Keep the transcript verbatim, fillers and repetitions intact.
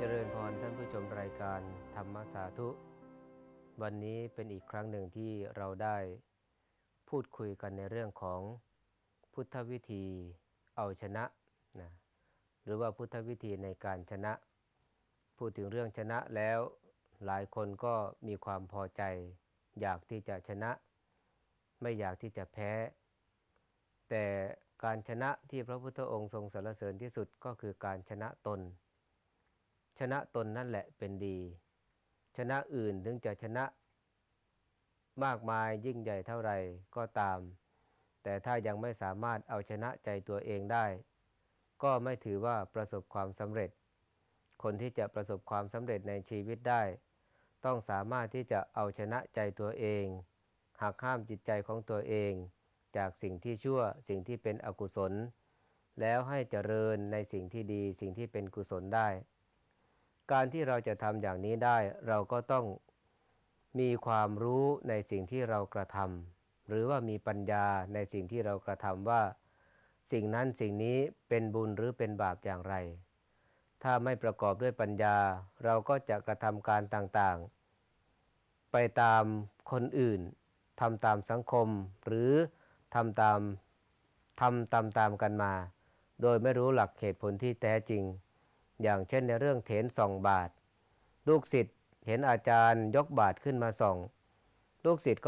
เจริญพรท่านผู้ชมรายการธรรมสาธุวันนี้เป็นอีกครั้งหนึ่งที่เราได้พูดคุยกันในเรื่องของพุทธวิธีเอาชนะนะหรือว่าพุทธวิธีในการชนะพูดถึงเรื่องชนะแล้วหลายคนก็มีความพอใจอยากที่จะชนะไม่อยากที่จะแพ้แต่การชนะที่พระพุทธองค์ทรงสรรเสริญที่สุดก็คือการชนะตนชนะตนนั่นแหละเป็นดีชนะอื่นถึงจะชนะมากมายยิ่งใหญ่เท่าไรก็ตามแต่ถ้ายังไม่สามารถเอาชนะใจตัวเองได้ก็ไม่ถือว่าประสบความสำเร็จคนที่จะประสบความสำเร็จในชีวิตได้ต้องสามารถที่จะเอาชนะใจตัวเองหักห้ามจิตใจของตัวเองจากสิ่งที่ชั่วสิ่งที่เป็นอกุศลแล้วให้เจริญในสิ่งที่ดีสิ่งที่เป็นกุศลได้การที่เราจะทำอย่างนี้ได้เราก็ต้องมีความรู้ในสิ่งที่เรากระทำหรือว่ามีปัญญาในสิ่งที่เรากระทำว่าสิ่งนั้นสิ่งนี้เป็นบุญหรือเป็นบาปอย่างไรถ้าไม่ประกอบด้วยปัญญาเราก็จะกระทำการต่างๆไปตามคนอื่นทำตามสังคมหรือทำตามทำตามตามกันมาโดยไม่รู้หลักเหตุผลที่แท้จริงอย่างเช่นในเรื่องเถรส่องบาตรลูกศิษย์เห็นอาจารย์ยกบาตรขึ้นมาส่องลูกศิษย์ก็